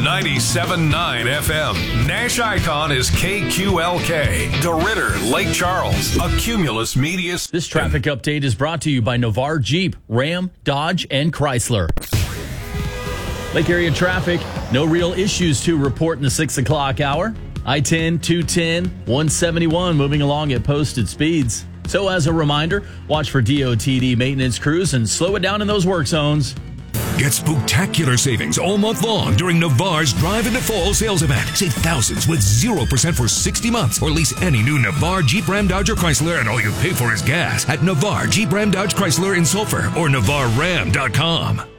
97.9 FM. Nash Icon is KQLK. DeRidder, Lake Charles. A Cumulus Media. This traffic update is brought to you by Navarre Jeep, Ram, Dodge, and Chrysler. Lake area traffic, no real issues to report in the 6 o'clock hour. I-10, 210, 171 moving along at posted speeds. So as a reminder, watch for DOTD maintenance crews and slow it down in those work zones. Get spectacular savings all month long during Navarre's Drive into Fall sales event. Save thousands with 0% for 60 months or lease any new Navarre, Jeep, Ram, Dodge, or Chrysler, and all you pay for is gas at Navarre, Jeep, Ram, Dodge, Chrysler in Sulphur or NavarreRam.com.